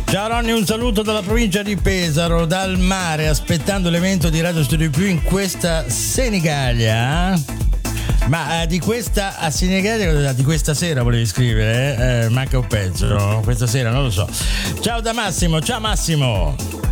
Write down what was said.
Ciao Ronny, un saluto dalla provincia di Pesaro, dal mare, aspettando l'evento di Radio Studio Più in questa Senigallia. Ma di questa a Senigallia, di questa sera volevi scrivere? Manca un pezzo, no? Questa sera non lo so. Ciao da Massimo, ciao Massimo.